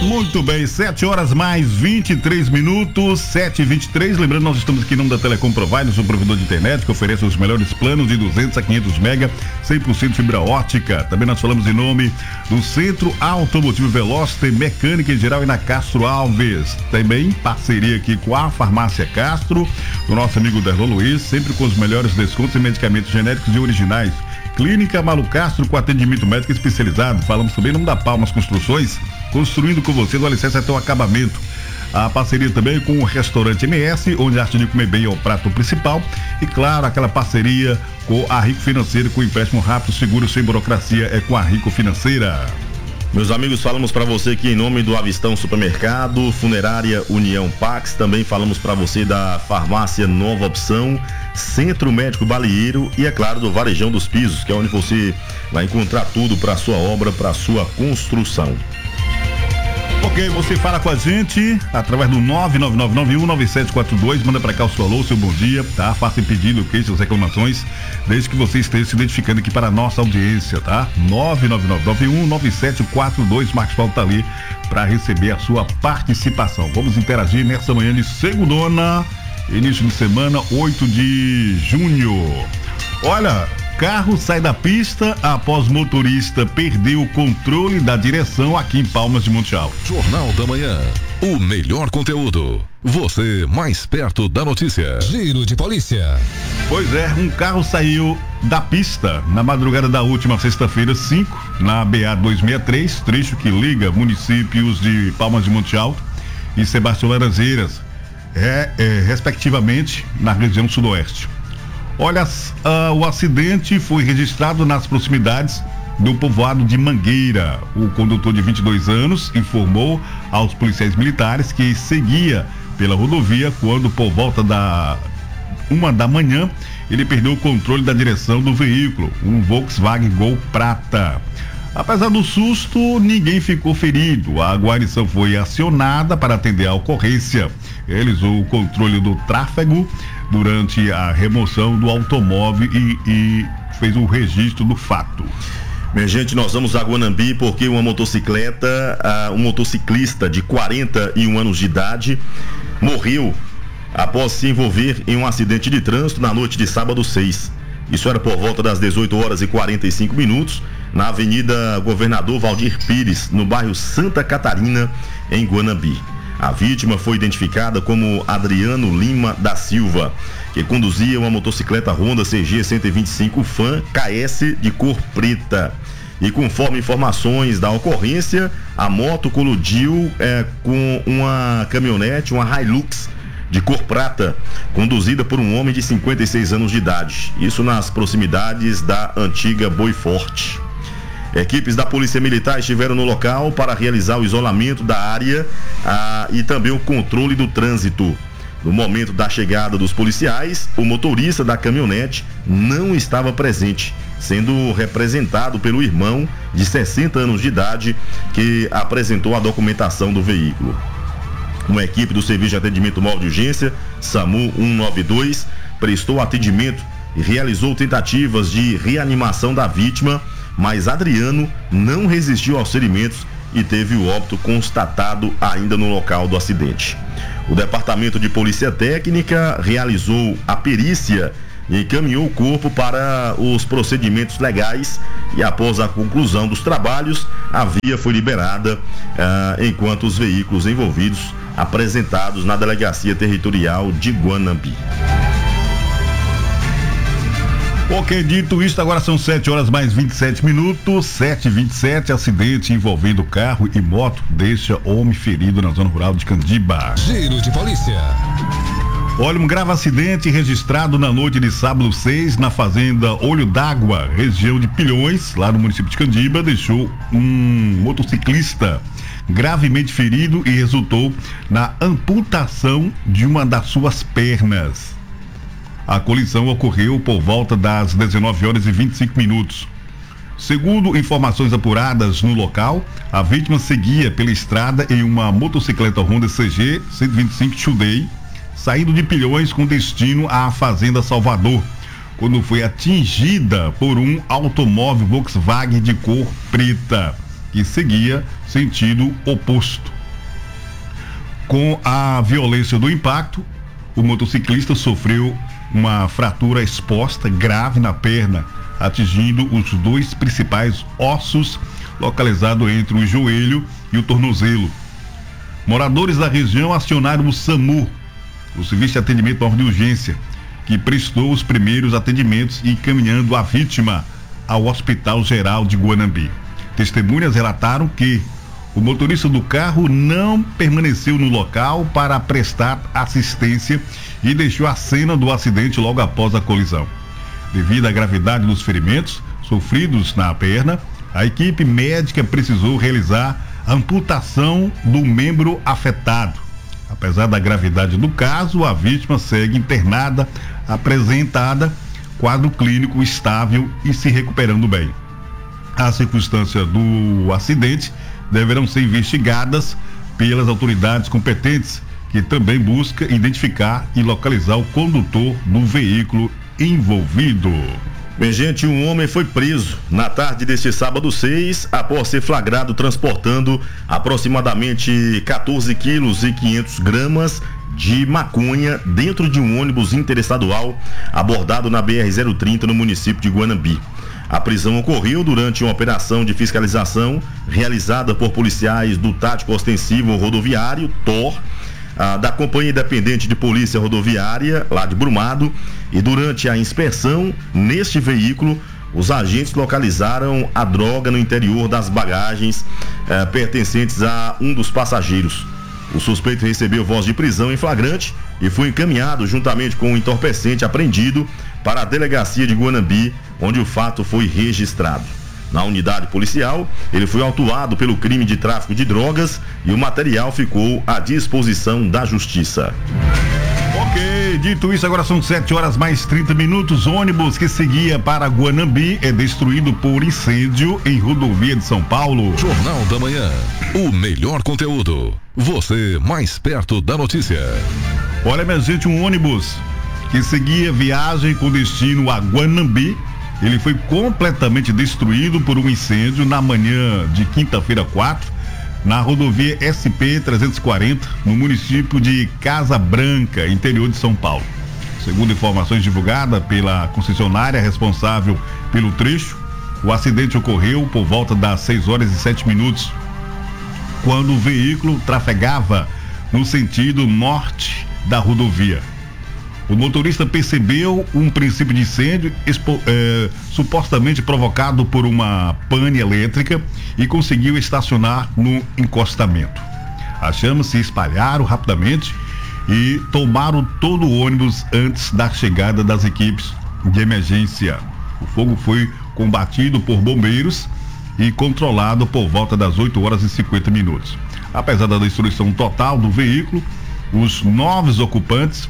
Muito bem, 7 horas mais 23 minutos, 7h23. Lembrando, nós estamos aqui em nome da Telecom Providers, um provedor de internet que oferece os melhores planos de 200 a 500 mega, 100% fibra ótica. Também nós falamos em nome do Centro Automotivo Veloster, mecânica em geral e na Castro Alves. Também parceria aqui com a Farmácia Castro, do nosso amigo Derlon Luiz, sempre com os melhores descontos em medicamentos genéricos e originais. Clínica Malu Castro com atendimento médico especializado. Falamos também em nome da Palmas Construções, construindo com você do alicerce até o acabamento. A parceria também com o restaurante MS, onde a arte de comer bem é o prato principal. E claro, aquela parceria com a Rico Financeira, com empréstimo rápido, seguro, sem burocracia, é com a Rico Financeira. Meus amigos, falamos para você aqui em nome do Avistão Supermercado, Funerária União Pax, também falamos para você da Farmácia Nova Opção, Centro Médico Balieiro e, é claro, do Varejão dos Pisos, que é onde você vai encontrar tudo para sua obra, para sua construção. Ok, você fala com a gente através do 999919742, manda pra cá o seu alô, seu bom dia, tá? Faça pedido, queixas, reclamações, desde que você esteja se identificando aqui para a nossa audiência, tá? 999919742, Marcos Paulo tá ali para receber a sua participação. Vamos interagir nessa manhã de segundona, início de semana, 8 de junho. Olha, carro sai da pista após motorista perder o controle da direção aqui em Palmas de Monte Alto. Jornal da Manhã, o melhor conteúdo, você mais perto da notícia. Giro de polícia. Pois é, um carro saiu da pista na madrugada da última sexta-feira, 5, na BA 263, trecho que liga municípios de Palmas de Monte Alto e Sebastião Laranjeiras, respectivamente na região sudoeste. Olha, o acidente foi registrado nas proximidades do povoado de Mangueira. O condutor de 22 anos informou aos policiais militares que seguia pela rodovia quando, por volta da 1 da manhã, ele perdeu o controle da direção do veículo, um Volkswagen Gol prata. Apesar do susto, ninguém ficou ferido. A guarnição foi acionada para atender a ocorrência. Realizou o controle do tráfego durante a remoção do automóvel e fez o registro do fato. Minha gente, nós vamos a Guanambi porque um motociclista de 41 anos de idade morreu após se envolver em um acidente de trânsito na noite de sábado 6. Isso era por volta das 18 horas e 45 minutos, na Avenida Governador Valdir Pires, no bairro Santa Catarina, em Guanambi. A vítima foi identificada como Adriano Lima da Silva, que conduzia uma motocicleta Honda CG 125 Fan KS de cor preta. E conforme informações da ocorrência, a moto colidiu com uma caminhonete, uma Hilux de cor prata, conduzida por um homem de 56 anos de idade. Isso nas proximidades da antiga Boi Forte. Equipes da Polícia Militar estiveram no local para realizar o isolamento da área e também o controle do trânsito. No momento da chegada dos policiais, o motorista da caminhonete não estava presente, sendo representado pelo irmão de 60 anos de idade que apresentou a documentação do veículo. Uma equipe do Serviço de Atendimento Móvel de Urgência, SAMU 192, prestou atendimento e realizou tentativas de reanimação da vítima, mas Adriano não resistiu aos ferimentos e teve o óbito constatado ainda no local do acidente. O Departamento de Polícia Técnica realizou a perícia e encaminhou o corpo para os procedimentos legais e após a conclusão dos trabalhos, a via foi liberada enquanto os veículos envolvidos apresentados na Delegacia Territorial de Guanambi. Ok, dito isto, agora são 7 horas mais 27 minutos, 7h27, acidente envolvendo carro e moto deixa homem ferido na zona rural de Candiba. Giro de polícia. Olha, um grave acidente registrado na noite de sábado 6 na fazenda Olho d'Água, região de Pilhões, lá no município de Candiba, deixou um motociclista gravemente ferido e resultou na amputação de uma das suas pernas. A colisão ocorreu por volta das 19 horas e 25 minutos. Segundo informações apuradas no local, a vítima seguia pela estrada em uma motocicleta Honda CG 125 Today, saindo de Pilhões com destino à Fazenda Salvador, quando foi atingida por um automóvel Volkswagen de cor preta, que seguia sentido oposto. Com a violência do impacto, o motociclista sofreu uma fratura exposta grave na perna, atingindo os dois principais ossos localizados entre o joelho e o tornozelo. Moradores da região acionaram o SAMU, o Serviço de Atendimento de Urgência, que prestou os primeiros atendimentos e encaminhando a vítima ao Hospital Geral de Guanambi. Testemunhas relataram que o motorista do carro não permaneceu no local para prestar assistência e deixou a cena do acidente logo após a colisão. Devido à gravidade dos ferimentos sofridos na perna, a equipe médica precisou realizar a amputação do membro afetado. Apesar da gravidade do caso, a vítima segue internada, apresentada quadro clínico estável e se recuperando bem. As circunstâncias do acidente deverão ser investigadas pelas autoridades competentes, que também busca identificar e localizar o condutor do veículo envolvido. Bem, gente, um homem foi preso na tarde deste sábado 6 após ser flagrado transportando aproximadamente 14 quilos e 500 gramas de maconha dentro de um ônibus interestadual abordado na BR-030 no município de Guanambi. A prisão ocorreu durante uma operação de fiscalização realizada por policiais do Tático Ostensivo Rodoviário, TOR, da Companhia Independente de Polícia Rodoviária, lá de Brumado, e durante a inspeção neste veículo, os agentes localizaram a droga no interior das bagagens pertencentes a um dos passageiros. O suspeito recebeu voz de prisão em flagrante e foi encaminhado juntamente com o entorpecente apreendido para a delegacia de Guanambi, onde o fato foi registrado. Na unidade policial, ele foi autuado pelo crime de tráfico de drogas e o material ficou à disposição da justiça. Ok, dito isso, agora são 7h mais 30. Ônibus que seguia para Guanambi é destruído por incêndio em rodovia de São Paulo. Jornal da Manhã, o melhor conteúdo. Você mais perto da notícia. Olha, minha gente, um ônibus que seguia viagem com destino a Guanambi, ele foi completamente destruído por um incêndio na manhã de quinta-feira 4, na rodovia SP-340, no município de Casa Branca, interior de São Paulo. Segundo informações divulgadas pela concessionária responsável pelo trecho, o acidente ocorreu por volta das 6h07, quando o veículo trafegava no sentido norte da rodovia. O motorista percebeu um princípio de incêndio supostamente provocado por uma pane elétrica e conseguiu estacionar no encostamento. As chamas se espalharam rapidamente e tomaram todo o ônibus antes da chegada das equipes de emergência. O fogo foi combatido por bombeiros e controlado por volta das 8h50. Apesar da destruição total do veículo, os 9 ocupantes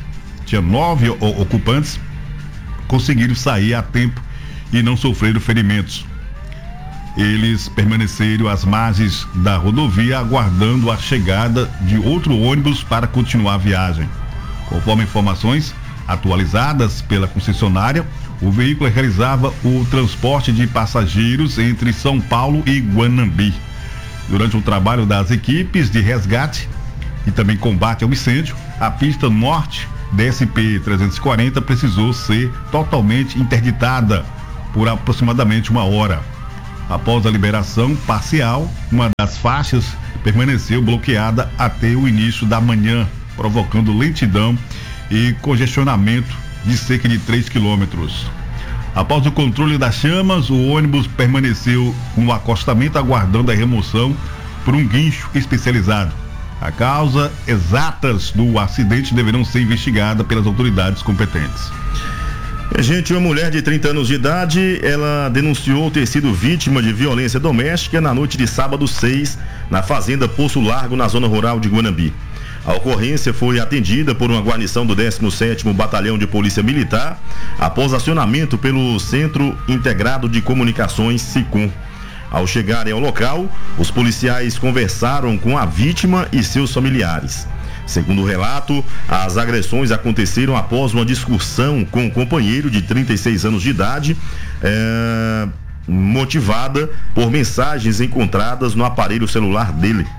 conseguiram sair a tempo e não sofreram ferimentos. Eles permaneceram às margens da rodovia aguardando a chegada de outro ônibus para continuar a viagem. Conforme informações atualizadas pela concessionária, o veículo realizava o transporte de passageiros entre São Paulo e Guanambi. Durante o trabalho das equipes de resgate e também combate ao incêndio, a pista norte da SP-340 precisou ser totalmente interditada por aproximadamente 1 hora. Após a liberação parcial, uma das faixas permaneceu bloqueada até o início da manhã, provocando lentidão e congestionamento de cerca de 3 quilômetros. Após o controle das chamas, o ônibus permaneceu no acostamento aguardando a remoção por um guincho especializado. A causa exatas do acidente deverão ser investigadas pelas autoridades competentes. Gente, uma mulher de 30 anos de idade, ela denunciou ter sido vítima de violência doméstica na noite de sábado 6, na fazenda Poço Largo, na zona rural de Guanambi. A ocorrência foi atendida por uma guarnição do 17º Batalhão de Polícia Militar, após acionamento pelo Centro Integrado de Comunicações, SICOM. Ao chegarem ao local, os policiais conversaram com a vítima e seus familiares. Segundo o relato, as agressões aconteceram após uma discussão com um companheiro de 36 anos de idade, motivada por mensagens encontradas no aparelho celular dele.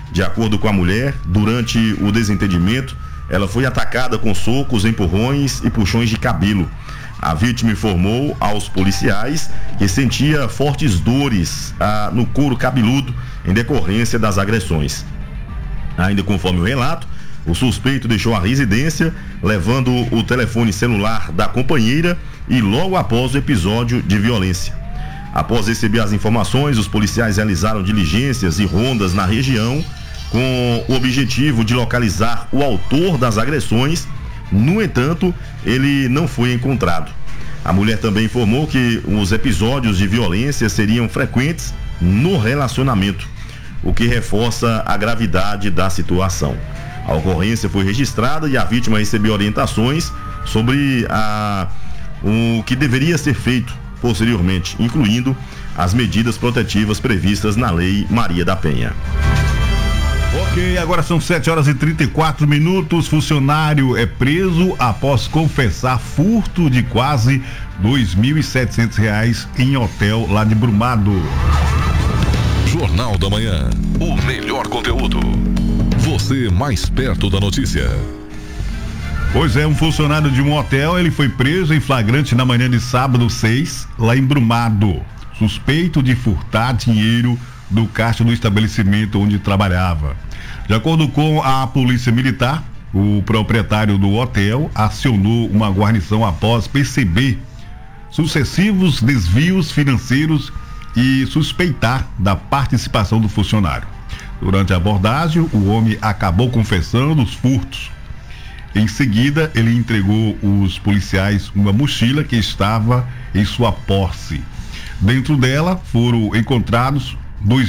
De acordo com a mulher, durante o desentendimento, ela foi atacada com socos, empurrões e puxões de cabelo. A vítima informou aos policiais que sentia fortes dores no couro cabeludo em decorrência das agressões. Ainda conforme o relato, o suspeito deixou a residência, levando o telefone celular da companheira e logo após o episódio de violência. Após receber as informações, os policiais realizaram diligências e rondas na região com o objetivo de localizar o autor das agressões. No entanto, ele não foi encontrado. A mulher também informou que os episódios de violência seriam frequentes no relacionamento, o que reforça a gravidade da situação. A ocorrência foi registrada e a vítima recebeu orientações sobre o que deveria ser feito posteriormente, incluindo as medidas protetivas previstas na Lei Maria da Penha. Ok, agora são 7h34. Funcionário é preso após confessar furto de quase R$2.700 em hotel lá de Brumado. Jornal da Manhã. O melhor conteúdo. Você mais perto da notícia. Pois é, um funcionário de um hotel, ele foi preso em flagrante na manhã de sábado 6, lá em Brumado, suspeito de furtar dinheiro do caixa do estabelecimento onde trabalhava. De acordo com a polícia militar, o proprietário do hotel acionou uma guarnição após perceber sucessivos desvios financeiros e suspeitar da participação do funcionário. Durante a abordagem, o homem acabou confessando os furtos. Em seguida, ele entregou aos policiais uma mochila que estava em sua posse. Dentro dela foram encontrados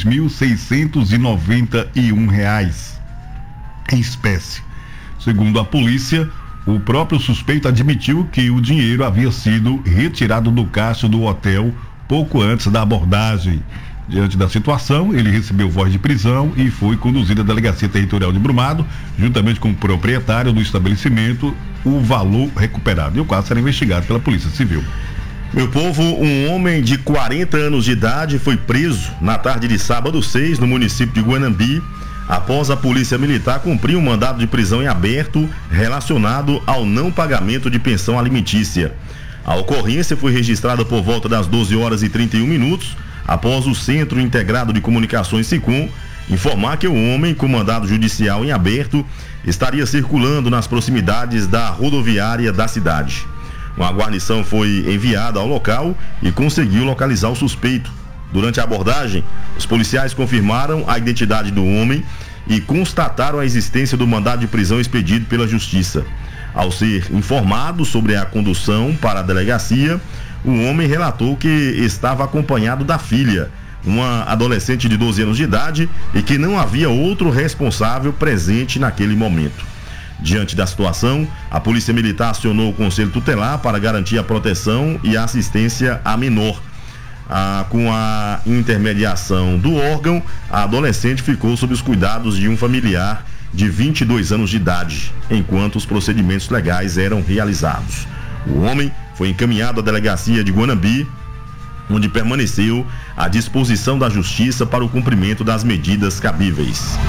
R$2.691 em espécie. Segundo a polícia, o próprio suspeito admitiu que o dinheiro havia sido retirado do caixa do hotel pouco antes da abordagem. Diante da situação, ele recebeu voz de prisão e foi conduzido à Delegacia Territorial de Brumado, juntamente com o proprietário do estabelecimento, o valor recuperado. E o caso será investigado pela Polícia Civil. Meu povo, um homem de 40 anos de idade foi preso na tarde de sábado 6, no município de Guanambi, após a Polícia Militar cumprir um mandado de prisão em aberto relacionado ao não pagamento de pensão alimentícia. A ocorrência foi registrada por volta das 12h31, após o Centro Integrado de Comunicações SICOM informar que o homem com mandado judicial em aberto estaria circulando nas proximidades da rodoviária da cidade. Uma guarnição foi enviada ao local e conseguiu localizar o suspeito. Durante a abordagem, os policiais confirmaram a identidade do homem e constataram a existência do mandado de prisão expedido pela Justiça. Ao ser informado sobre a condução para a delegacia, o homem relatou que estava acompanhado da filha, uma adolescente de 12 anos de idade, e que não havia outro responsável presente naquele momento. Diante da situação, a Polícia Militar acionou o Conselho Tutelar para garantir a proteção e a assistência à menor. Com a intermediação do órgão, a adolescente ficou sob os cuidados de um familiar de 22 anos de idade, enquanto os procedimentos legais eram realizados. O homem foi encaminhado à delegacia de Guanambi, onde permaneceu à disposição da Justiça para o cumprimento das medidas cabíveis.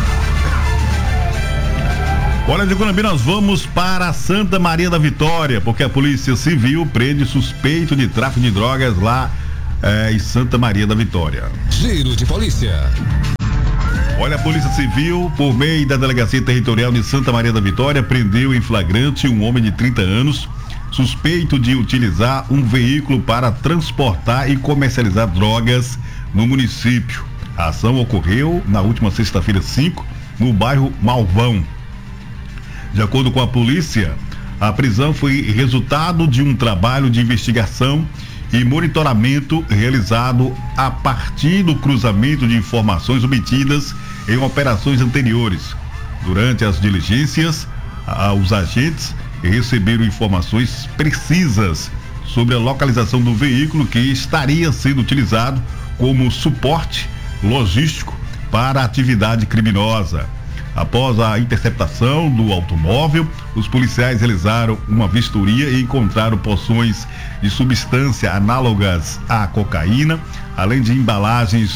Olha, de Guanambi nós vamos para Santa Maria da Vitória, porque a Polícia Civil prende suspeito de tráfico de drogas lá em Santa Maria da Vitória. Giro de polícia. Olha, a Polícia Civil, por meio da Delegacia Territorial de Santa Maria da Vitória, prendeu em flagrante um homem de 30 anos, suspeito de utilizar um veículo para transportar e comercializar drogas no município. A ação ocorreu na última sexta-feira 5, no bairro Malvão. De acordo com a polícia, a prisão foi resultado de um trabalho de investigação e monitoramento realizado a partir do cruzamento de informações obtidas em operações anteriores. Durante as diligências, os agentes receberam informações precisas sobre a localização do veículo que estaria sendo utilizado como suporte logístico para a atividade criminosa. Após a interceptação do automóvel, os policiais realizaram uma vistoria e encontraram porções de substância análogas à cocaína, além de embalagens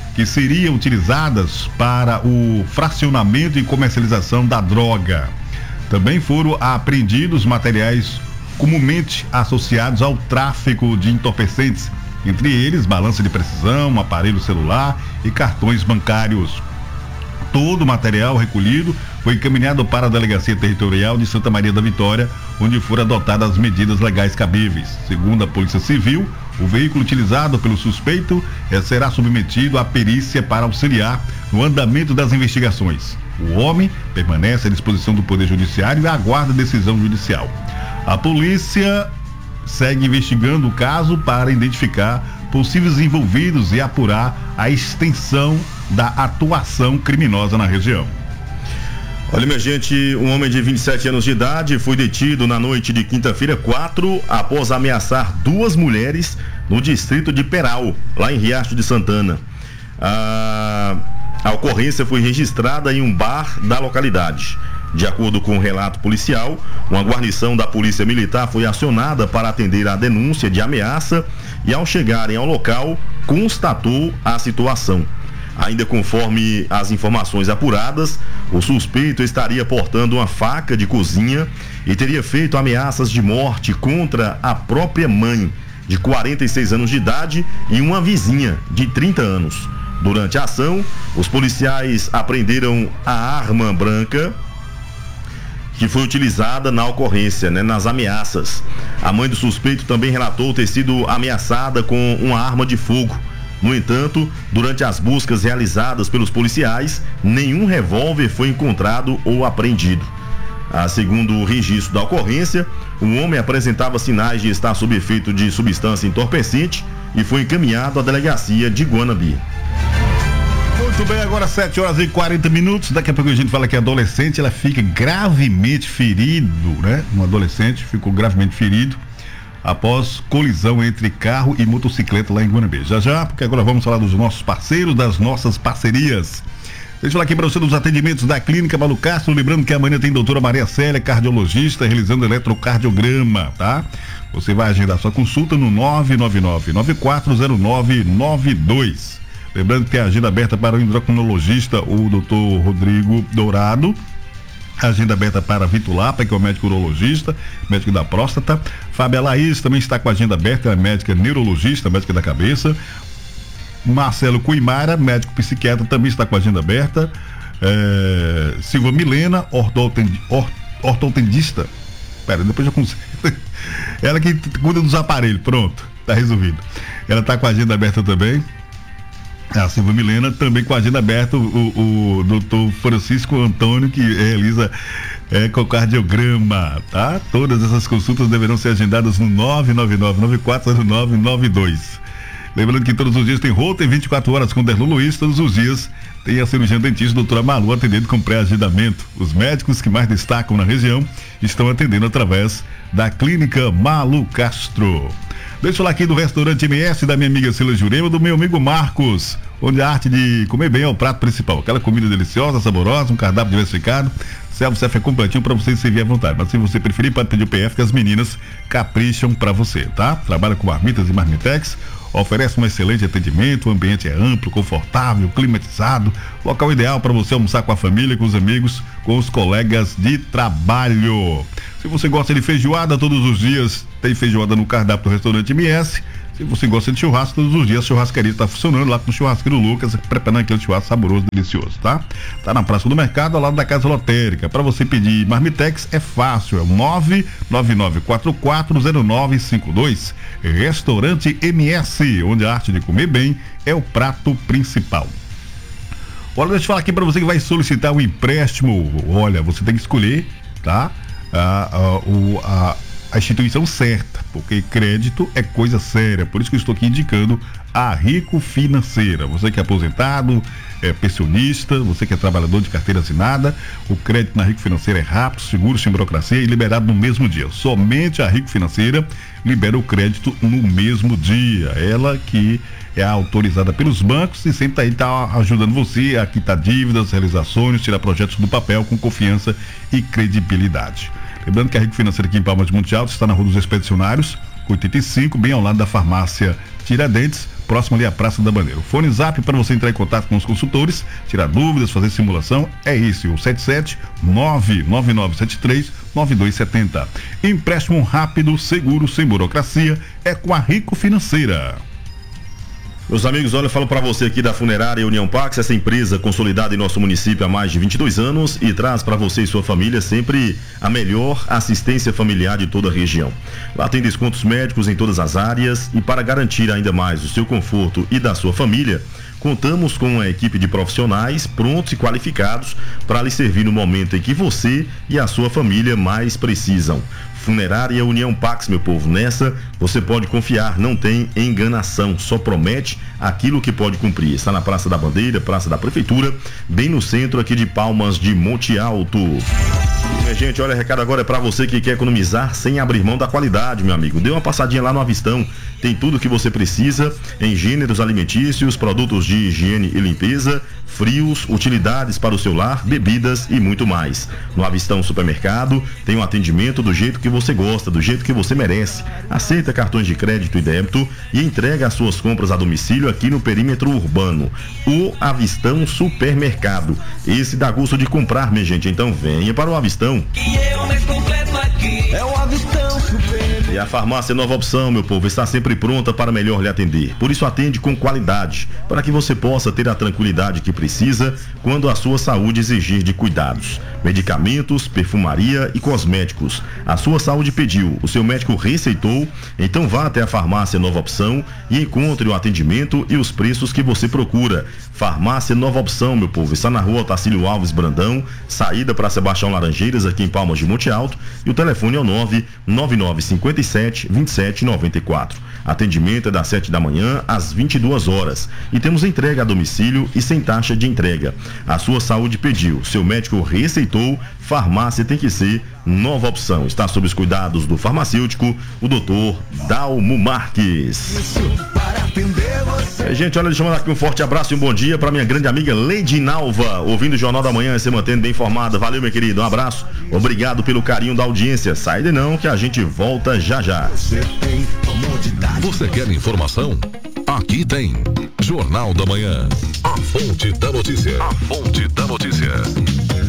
que seriam utilizadas para o fracionamento e comercialização da droga. Também foram apreendidos materiais comumente associados ao tráfico de entorpecentes, entre eles balança de precisão, aparelho celular e cartões bancários. Todo o material recolhido foi encaminhado para a Delegacia Territorial de Santa Maria da Vitória, onde foram adotadas as medidas legais cabíveis. Segundo a Polícia Civil, o veículo utilizado pelo suspeito será submetido à perícia para auxiliar no andamento das investigações. O homem permanece à disposição do Poder Judiciário e aguarda decisão judicial. A polícia segue investigando o caso para identificar possíveis envolvidos e apurar a extensão da atuação criminosa na região. Olha, minha gente, um homem de 27 anos de idade foi detido na noite de quinta-feira 4 após ameaçar 2 mulheres no distrito de Peral, lá em Riacho de Santana. A ocorrência foi registrada em um bar da localidade. De acordo com o relato policial, uma guarnição da Polícia Militar foi acionada para atender a denúncia de ameaça e, ao chegarem ao local, constatou a situação. Ainda conforme as informações apuradas, o suspeito estaria portando uma faca de cozinha e teria feito ameaças de morte contra a própria mãe, de 46 anos de idade, e uma vizinha, de 30 anos. Durante a ação, os policiais apreenderam a arma branca que foi utilizada na ocorrência, nas ameaças. A mãe do suspeito também relatou ter sido ameaçada com uma arma de fogo. No entanto, durante as buscas realizadas pelos policiais, nenhum revólver foi encontrado ou apreendido. Segundo o registro da ocorrência, o homem apresentava sinais de estar sob efeito de substância entorpecente e foi encaminhado à delegacia de Guanabi. Muito bem, agora 7h40. Daqui a pouco a gente fala que a adolescente, ela fica gravemente ferido, né? Um adolescente ficou gravemente ferido após colisão entre carro e motocicleta lá em Guanabara. Já, porque agora vamos falar dos nossos parceiros, das nossas parcerias. Deixa eu falar aqui para você dos atendimentos da Clínica Malu Castro, lembrando que amanhã tem doutora Maria Célia, cardiologista, realizando eletrocardiograma, tá? Você vai agendar sua consulta no 999-940992. Lembrando que tem a agenda aberta para o endocrinologista, o doutor Rodrigo Dourado. Agenda aberta para Vitor Lapa, que é o médico urologista, médico da próstata. Fábia Laís também está com a agenda aberta, é médica neurologista, médica da cabeça. Marcelo Cuimara, médico psiquiatra, também está com a agenda aberta. Silva Milena, ortotendista. Depois eu consigo. Ela que cuida dos aparelhos, pronto, tá resolvido. Ela está com a agenda aberta também. A Silva Milena também com a agenda aberta, o doutor Francisco Antônio, que realiza ecocardiograma, tá? Todas essas consultas deverão ser agendadas no 999-940992. Lembrando que todos os dias tem Rota, tem 24 horas com Derlu Luiz, todos os dias tem a cirurgiã dentista doutora Malu atendendo com pré-agendamento. Os médicos que mais destacam na região estão atendendo através da Clínica Malu Castro. Deixa eu falar aqui do restaurante MS da minha amiga Cila Jurema, do meu amigo Marcos, onde a arte de comer bem é o prato principal. Aquela comida deliciosa, saborosa, um cardápio diversificado. Self-service é completinho para você servir à vontade. Mas se você preferir, pode pedir o PF, que as meninas capricham para você, tá? Trabalha com marmitas e marmitex, oferece um excelente atendimento, o ambiente é amplo, confortável, climatizado, local ideal para você almoçar com a família, com os amigos, com os colegas de trabalho. Se você gosta de feijoada, todos os dias tem feijoada no cardápio do restaurante MS. Se você gosta de churrasco, todos os dias a churrascaria está funcionando lá com o churrasqueiro Lucas, preparando aquele churrasco saboroso, delicioso, tá? Tá na Praça do Mercado, ao lado da Casa Lotérica. Para você pedir marmitex é fácil, é o 999440952. Restaurante MS, onde a arte de comer bem é o prato principal. Olha, deixa eu falar aqui para você que vai solicitar um empréstimo. Olha, você tem que escolher, tá? A instituição certa, porque crédito é coisa séria. Por isso que eu estou aqui indicando a Rico Financeira. Você que é aposentado, é pensionista, você que é trabalhador de carteira assinada, o crédito na Rico Financeira é rápido, seguro, sem burocracia e liberado no mesmo dia. Somente a Rico Financeira libera o crédito no mesmo dia. Ela que é autorizada pelos bancos e sempre está ajudando você a quitar dívidas, realizar sonhos, tirar projetos do papel com confiança e credibilidade. Lembrando que a Rico Financeira aqui em Palmas de Monte Alto está na Rua dos Expedicionários, 85, bem ao lado da farmácia Tiradentes. próximo ali à Praça da Bandeira. O fone zap para você entrar em contato com os consultores, tirar dúvidas, fazer simulação, é esse, o 77-99973-9270. Empréstimo rápido, seguro, sem burocracia, é com a Rico Financeira. Meus amigos, olha, eu falo para você aqui da Funerária União Pax, essa empresa consolidada em nosso município há mais de 22 anos e traz para você e sua família sempre a melhor assistência familiar de toda a região. Lá tem descontos médicos em todas as áreas e para garantir ainda mais o seu conforto e da sua família, contamos com uma equipe de profissionais prontos e qualificados para lhe servir no momento em que você e a sua família mais precisam. Funerária União Pax, meu povo, nessa você pode confiar, não tem enganação, só promete aquilo que pode cumprir. Está na Praça da Bandeira, Praça da Prefeitura, bem no centro aqui de Palmas de Monte Alto. Minha gente, olha, recado agora é para você que quer economizar sem abrir mão da qualidade, meu amigo. Dê uma passadinha lá no Avistão, tem tudo o que você precisa em gêneros alimentícios, produtos de higiene e limpeza, frios, utilidades para o seu lar, bebidas e muito mais. No Avistão Supermercado tem um atendimento do jeito que você gosta, do jeito que você merece. Aceita cartões de crédito e débito e entrega as suas compras a domicílio aqui no perímetro urbano. O Avistão Supermercado. Esse dá gosto de comprar, minha gente. Então venha para o Avistão. É o Avistão Supermercado. E a farmácia Nova Opção, meu povo, está sempre pronta para melhor lhe atender. Por isso atende com qualidade, para que você possa ter a tranquilidade que precisa quando a sua saúde exigir de cuidados. Medicamentos, perfumaria e cosméticos. A sua saúde pediu, o seu médico receitou, então vá até a farmácia Nova Opção e encontre o atendimento e os preços que você procura. Farmácia Nova Opção, meu povo, está na rua Otacílio Alves Brandão, saída para Sebastião Laranjeiras, aqui em Palmas de Monte Alto, e o telefone é o 99957-2794. Atendimento é das 7 da manhã às 22 horas e temos entrega a domicílio e sem taxa de entrega. A sua saúde pediu, seu médico receitou, farmácia tem que ser Nova Opção. Está sob os cuidados do farmacêutico, o Dr. Dalmo Marques. Gente, olha, deixa eu mandar aqui um forte abraço e um bom dia para minha grande amiga Leide Nalva, ouvindo o Jornal da Manhã e se mantendo bem informada. Valeu, meu querido, um abraço, obrigado pelo carinho da audiência. Sai de não que a gente volta já já. Você quer informação? Aqui tem Jornal da Manhã, a fonte da notícia. A fonte da notícia.